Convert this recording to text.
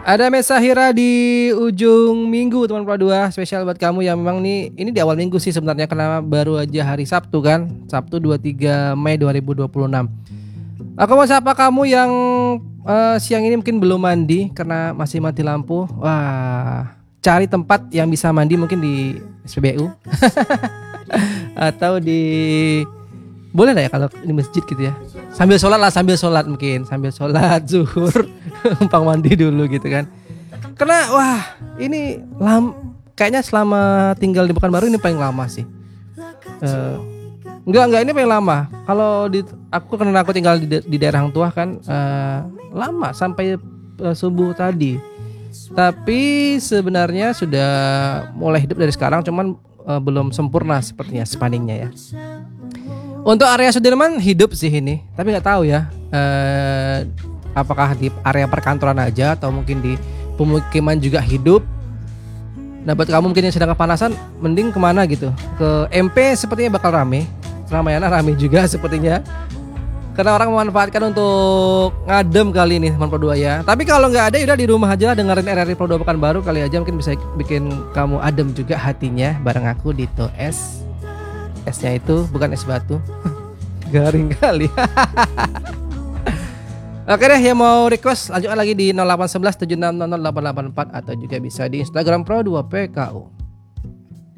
Ada Mesahira di ujung minggu teman Pro 2. Spesial buat kamu yang memang nih, ini di awal minggu sih sebenarnya karena baru aja hari Sabtu kan. Sabtu 23 Mei 2026. Aku mau sapa kamu yang siang ini mungkin belum mandi karena masih mati lampu. Wah, cari tempat yang bisa mandi mungkin di SPBU atau di, boleh lah ya kalau di masjid gitu ya. Sambil sholat mungkin, sambil sholat zuhur, numpang mandi dulu gitu kan. Karena wah ini kayaknya selama tinggal di Pekanbaru ini paling lama sih. Enggak ini paling lama. Kalau karena aku tinggal di daerah Hang Tuah kan, lama sampai subuh tadi. Tapi sebenarnya sudah mulai hidup dari sekarang, cuman belum sempurna sepertinya spanningnya ya. Untuk area Sudirman hidup sih ini, tapi nggak tahu ya, apakah di area perkantoran aja atau mungkin di pemukiman juga hidup. Nah buat kamu mungkin yang sedang kepanasan, mending kemana gitu? Ke MP sepertinya bakal rame, Ramayana rame juga sepertinya. Karena orang memanfaatkan untuk ngadem kali ini teman Pro 2 ya. Tapi kalau nggak ada, udah di rumah aja dengerin RRI Pro 2 Pekanbaru kali aja, mungkin bisa bikin kamu adem juga hatinya bareng aku di Toes. Esnya itu bukan es batu. Garing kali. Oke deh, yang mau request lanjutkan lagi di 0811 7600 884 atau juga bisa di Instagram Pro 2 PKU.